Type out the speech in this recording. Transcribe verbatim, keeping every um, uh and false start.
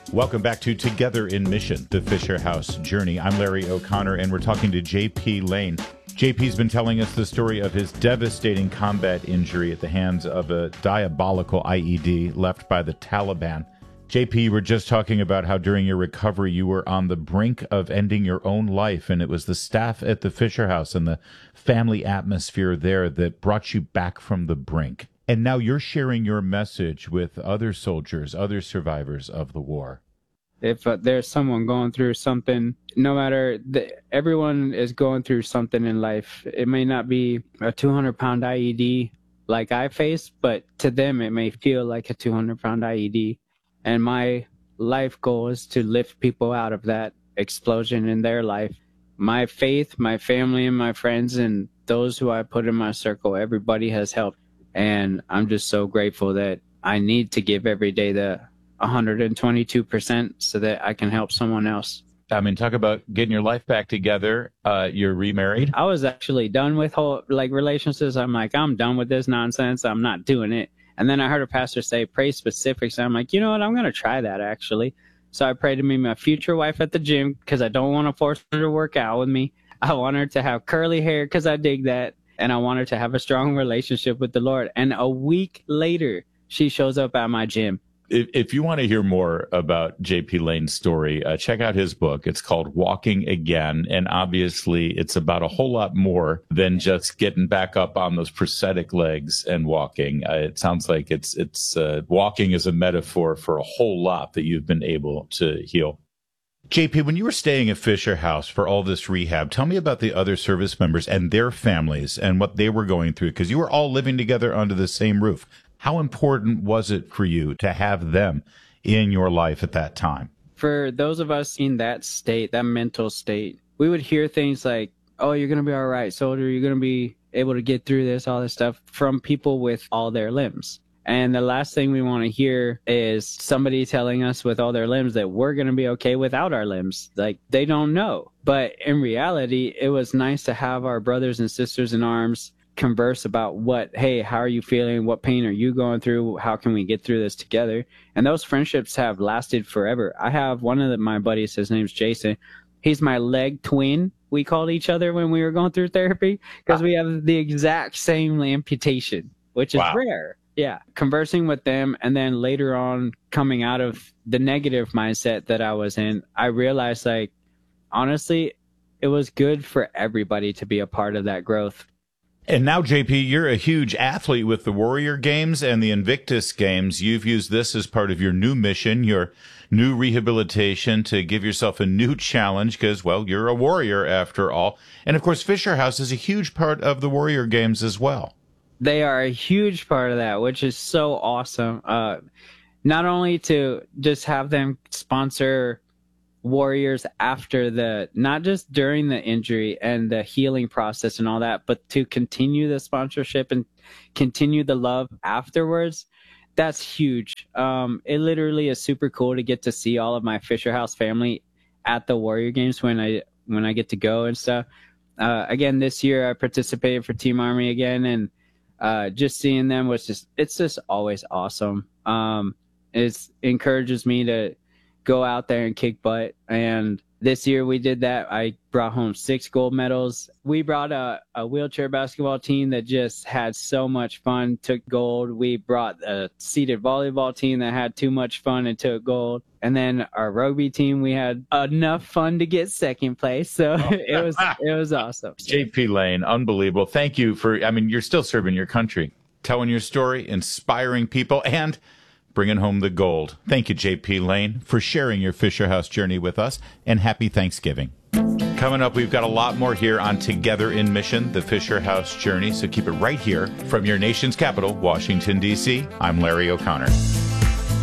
Welcome back to Together in Mission, the Fisher House Journey. I'm Larry O'Connor, and we're talking to J P Lane. J P's been telling us the story of his devastating combat injury at the hands of a diabolical I E D left by the Taliban. J P, you were just talking about how during your recovery you were on the brink of ending your own life, and it was the staff at the Fisher House and the family atmosphere there that brought you back from the brink. And now you're sharing your message with other soldiers, other survivors of the war. If uh, there's someone going through something, no matter, the, everyone is going through something in life. It may not be a two hundred pound I E D like I faced, but to them it may feel like a two hundred pound I E D. And my life goal is to lift people out of that explosion in their life. My faith, my family, and my friends, and those who I put in my circle, everybody has helped. And I'm just so grateful that I need to give every day the one hundred twenty-two percent so that I can help someone else. I mean, talk about getting your life back together. Uh, you're remarried. I was actually done with whole like relationships. I'm like, I'm done with this nonsense. I'm not doing it. And then I heard a pastor say, pray specifics. And I'm like, you know what? I'm going to try that actually. So I prayed to meet my future wife at the gym because I don't want to force her to work out with me. I want her to have curly hair because I dig that. And I want her to have a strong relationship with the Lord. And a week later, she shows up at my gym. If, if you want to hear more about J P Lane's story, uh, check out his book. It's called Walking Again. And obviously, it's about a whole lot more than just getting back up on those prosthetic legs and walking. Uh, it sounds like it's it's uh, walking is a metaphor for a whole lot that you've been able to heal. J P, when you were staying at Fisher House for all this rehab, tell me about the other service members and their families and what they were going through, because you were all living together under the same roof. How important was it for you to have them in your life at that time? For those of us in that state, that mental state, we would hear things like, oh, you're going to be all right, soldier. You're going to be able to get through this, all this stuff from people with all their limbs. And the last thing we want to hear is somebody telling us with all their limbs that we're going to be okay without our limbs. Like, they don't know. But in reality, it was nice to have our brothers and sisters in arms converse about what, hey, how are you feeling? What pain are you going through? How can we get through this together? And those friendships have lasted forever. I have one of the, my buddies, his name's Jason. He's my leg twin. We called each other when we were going through therapy because wow. we have the exact same amputation, which is wow. rare. Yeah. Conversing with them. And then later on, coming out of the negative mindset that I was in, I realized, like, honestly, it was good for everybody to be a part of that growth. And now, J P, you're a huge athlete with the Warrior Games and the Invictus Games. You've used this as part of your new mission, your new rehabilitation to give yourself a new challenge because, well, you're a warrior after all. And, of course, Fisher House is a huge part of the Warrior Games as well. They are a huge part of that, which is so awesome. Uh, not only to just have them sponsor warriors after the, not just during the injury and the healing process and all that, but to continue the sponsorship and continue the love afterwards. That's huge. Um, it literally is super cool to get to see all of my Fisher House family at the Warrior Games when I when I get to go and stuff. Uh, again, this year I participated for Team Army again, and uh, just seeing them was just, it's just always awesome. Um, it encourages me to go out there and kick butt. And this year we did that. I brought home six gold medals. We brought a, a wheelchair basketball team that just had so much fun, took gold. We brought a seated volleyball team that had too much fun and took gold. And then our rugby team, we had enough fun to get second place. So it was it was awesome. J P Lane, unbelievable. Thank you for, I mean, you're still serving your country, telling your story, inspiring people, and bringing home the gold. Thank you, J P Lane, for sharing your Fisher House journey with us, and happy Thanksgiving. Coming up, we've got a lot more here on Together in Mission, the Fisher House journey, so keep it right here from your nation's capital, Washington, D C I'm Larry O'Connor.